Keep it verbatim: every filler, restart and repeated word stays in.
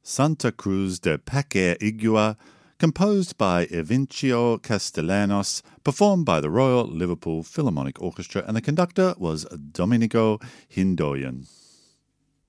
Santa Cruz de Paque Igua, composed by Evincio Castellanos, performed by the Royal Liverpool Philharmonic Orchestra, and the conductor was Domenico Hindoyan.